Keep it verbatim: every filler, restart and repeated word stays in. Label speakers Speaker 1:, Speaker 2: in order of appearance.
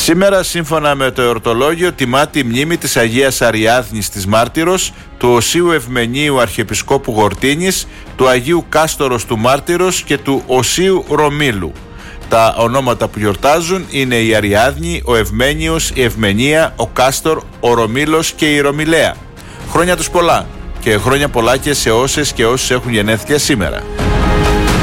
Speaker 1: Σήμερα, σύμφωνα με το εορτολόγιο, τιμάται η μνήμη της Αγίας Αριάδνης της Μάρτυρος, του Οσίου Ευμενίου Αρχιεπισκόπου Γορτίνης, του Αγίου Κάστορος του Μάρτυρος και του Οσίου Ρωμήλου. Τα ονόματα που γιορτάζουν είναι η Αριάδνη, ο Ευμένιος, η Ευμενία, ο Κάστορ, ο Ρωμήλος και η Ρωμιλαία. Χρόνια τους πολλά και χρόνια πολλά και σε όσες και όσους έχουν γενέθλια σήμερα.